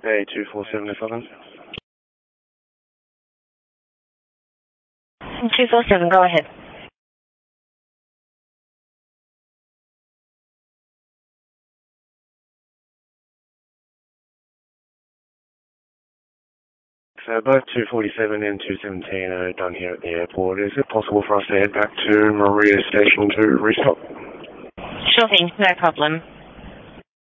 Hey, 247 Southern. 247, go ahead. So both 247 and 217 are done here at the airport. Is it possible for us to head back to Maria Station to restock? Sure thing, no problem.